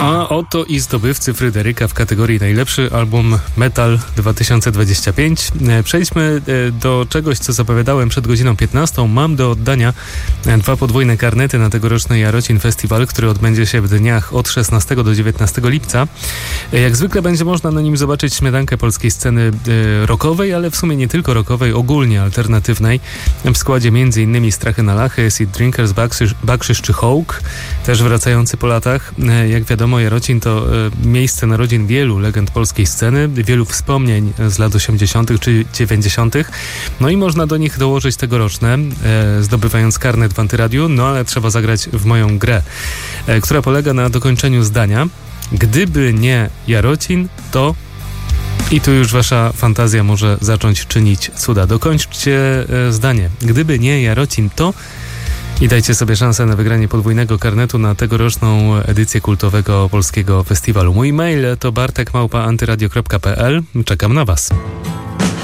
A oto i zdobywcy Fryderyka w kategorii najlepszy album Metal 2025. Przejdźmy do czegoś, co zapowiadałem przed godziną 15. Mam do oddania 2 podwójne karnety na tegoroczny Jarocin Festiwal, który odbędzie się w dniach od 16 do 19 lipca. Jak zwykle będzie można na nim zobaczyć śmietankę polskiej sceny rockowej, ale w sumie nie tylko rockowej, ogólnie alternatywnej. W składzie m.in. Strachy na Lachy, Seed Drinkers, Bakrzyż czy Hołk, też wracający po latach. Jak wiadomo, Jarocin to miejsce narodzin wielu legend polskiej sceny, wielu wspomnień z lat 80. czy 90. No i można do nich dołożyć tegoroczne, zdobywając karnet w Antyradiu, no ale trzeba zagrać w moją grę, która polega na dokończeniu zdania. Gdyby nie Jarocin, to... I tu już wasza fantazja może zacząć czynić cuda. Dokończcie zdanie. Gdyby nie Jarocin, to... I dajcie sobie szansę na wygranie podwójnego karnetu na tegoroczną edycję kultowego polskiego festiwalu. Mój mail to bartek@antyradio.pl. Czekam na was.